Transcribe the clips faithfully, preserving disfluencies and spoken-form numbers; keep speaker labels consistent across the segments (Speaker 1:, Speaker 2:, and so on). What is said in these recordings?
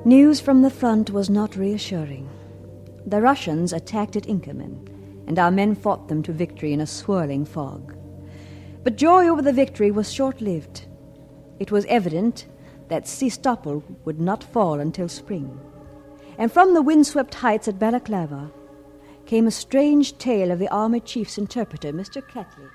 Speaker 1: News from the front was not reassuring. The Russians attacked at Inkerman, and our men fought them to victory in a swirling fog. But joy over the victory was short-lived. It was evident that Sestopol would not fall until spring. And from the windswept heights at Balaclava came a strange tale of the army chief's interpreter, Mister Catley.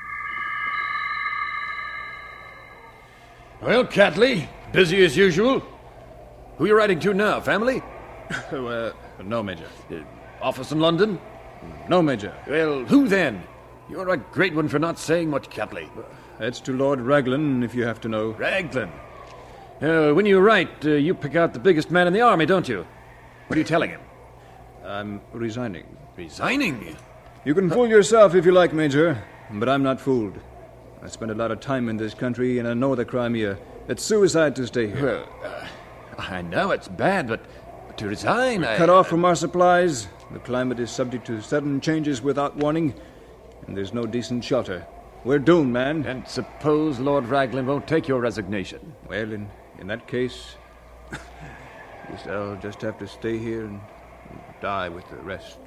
Speaker 2: Well, Catley, busy as usual. Who are you writing to now, family?
Speaker 3: uh, no, Major.
Speaker 2: Uh, office in London?
Speaker 3: No, Major.
Speaker 2: Well, who then? You're a great one for not saying much, Catley.
Speaker 3: It's to Lord Raglan, if you have to know.
Speaker 2: Raglan? Uh, when you write, uh, you pick out the biggest man in the army, don't you? What are you telling him?
Speaker 3: I'm resigning.
Speaker 2: Resigning?
Speaker 3: You can fool yourself if you like, Major, but I'm not fooled. I spent a lot of time in this country, and I know the Crimea. It's suicide to stay here.
Speaker 2: Well, uh, I know it's bad, but, but to resign,
Speaker 3: We're
Speaker 2: I...
Speaker 3: cut off from our supplies. The climate is subject to sudden changes without warning, and there's no decent shelter. We're doomed, man.
Speaker 2: And suppose Lord Raglan won't take your resignation?
Speaker 3: Well, in, in that case, guess I'll just have to stay here and die with the rest.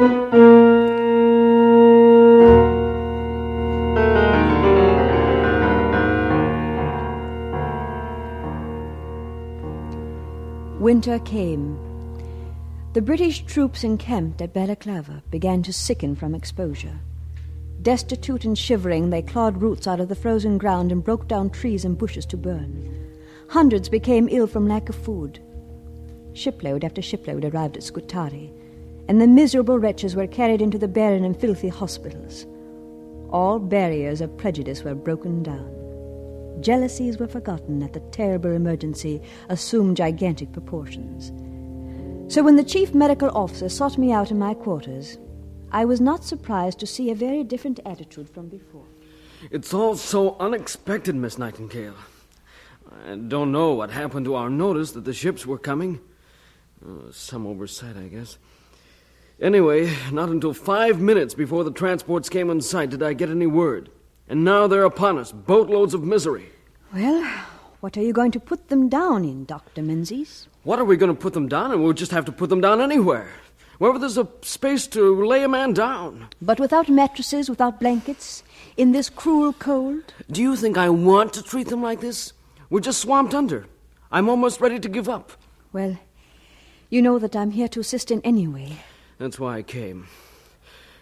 Speaker 1: Winter came. The British troops encamped at Balaclava began to sicken from exposure. Destitute and shivering, they clawed roots out of the frozen ground and broke down trees and bushes to burn. Hundreds became ill from lack of food. Shipload after shipload arrived at Scutari, and the miserable wretches were carried into the barren and filthy hospitals. All barriers of prejudice were broken down. Jealousies were forgotten at the terrible emergency assumed gigantic proportions. So when the chief medical officer sought me out in my quarters, I was not surprised to see a very different attitude from before.
Speaker 4: It's all so unexpected, Miss Nightingale. I don't know what happened to our notice that the ships were coming. Uh, some oversight, I guess. Anyway, not until five minutes before the transports came in sight did I get any word. And now they're upon us, boatloads of misery.
Speaker 1: Well, what are you going to put them down in, Doctor Menzies?
Speaker 4: What are we going to put them down in? We'll just have to put them down anywhere. Wherever there's a space to lay a man down.
Speaker 1: But without mattresses, without blankets, in this cruel cold?
Speaker 4: Do you think I want to treat them like this? We're just swamped under. I'm almost ready to give up.
Speaker 1: Well, you know that I'm here to assist in any way.
Speaker 4: That's why I came.